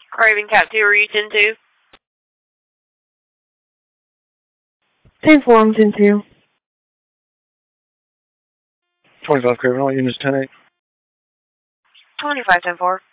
Craven Cap 2, are you 10-2? 10-4, I'm 10-2. 25 Craven, all units 10-8. 25-10-4.